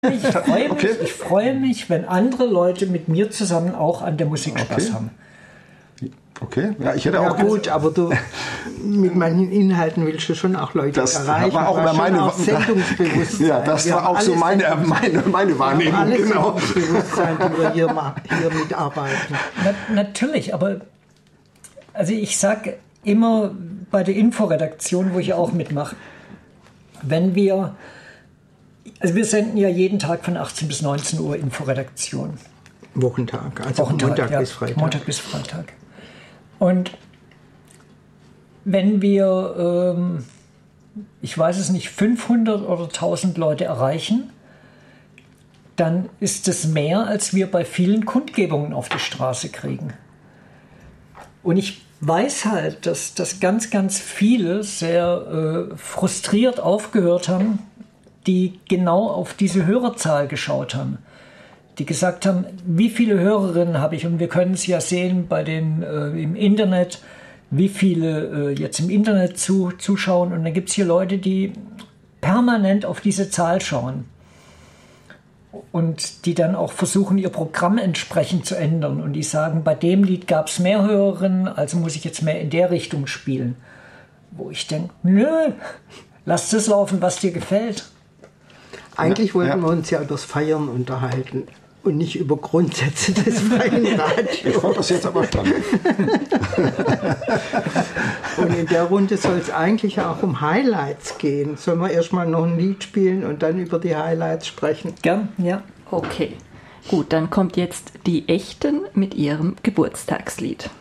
Ich freue mich, wenn andere Leute mit mir zusammen auch an der Musik Spaß haben. Okay, ja, ich hätte auch gut, aber du mit manchen Inhalten willst du schon auch Leute erreichen. War auch meine Sendungsbewusstsein. Ja, das war auch so meine Wahrnehmung. Alles genau. Sendungsbewusstsein, die wir hier mitarbeiten. Natürlich, aber also ich sage immer bei der Inforedaktion, wo ich auch mitmache, wir senden ja jeden Tag von 18 bis 19 Uhr Inforedaktion. Wochentag, also Montag bis Freitag. Montag bis Freitag. Und wenn wir, ich weiß es nicht, 500 oder 1000 Leute erreichen, dann ist es mehr, als wir bei vielen Kundgebungen auf die Straße kriegen. Und ich weiß halt, dass ganz, ganz viele sehr frustriert aufgehört haben, die genau auf diese Hörerzahl geschaut haben. Die gesagt haben, wie viele Hörerinnen habe ich? Und wir können es ja sehen bei den im Internet, wie viele jetzt im Internet zuschauen. Und dann gibt es hier Leute, die permanent auf diese Zahl schauen. Und die dann auch versuchen, ihr Programm entsprechend zu ändern. Und die sagen, bei dem Lied gab es mehr Hörerinnen, also muss ich jetzt mehr in der Richtung spielen. Wo ich denke, nö, lass das laufen, was dir gefällt. Eigentlich wollten wir uns ja über das Feiern unterhalten und nicht über Grundsätze des freien Radios. Ich fand das jetzt aber spannend. Und in der Runde soll es eigentlich auch um Highlights gehen. Sollen wir erstmal noch ein Lied spielen und dann über die Highlights sprechen? Gern, ja. Okay, gut, dann kommt jetzt die Echten mit ihrem Geburtstagslied.